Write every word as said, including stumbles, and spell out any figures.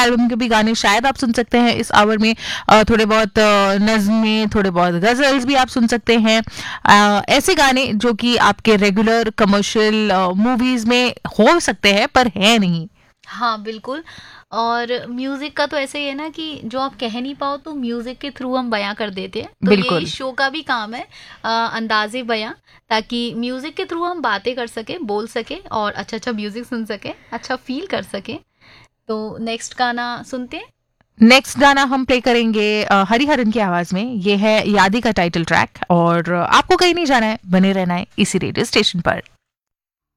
Album के भी गाने शायद आप सुन सकते हैं इस आवर में। uh, थोड़े बहुत uh, नज़्में, थोड़े बहुत गज़ल्स भी आप सुन सकते हैं। uh, ऐसे गाने जो कि आपके रेगुलर कमर्शियल मूवीज में हो सकते हैं पर है नहीं। हाँ बिल्कुल। और म्यूजिक का तो ऐसे ही है ना कि जो आप कह नहीं पाओ तो म्यूजिक के थ्रू हम बयां कर देते हैं, तो ये बिल्कुल। इस शो का भी काम है, अ, अंदाजे बयां, ताकि म्यूजिक के थ्रू हम बातें कर सके, बोल सके और अच्छा अच्छा म्यूजिक सुन सके, अच्छा फील कर सके। तो नेक्स्ट गाना सुनते हैं। नेक्स्ट गाना हम प्ले करेंगे uh, हरिहरन की आवाज में। ये है यादी का टाइटल ट्रैक, और uh, आपको कहीं नहीं जाना है, बने रहना है इसी रेडियो स्टेशन पर।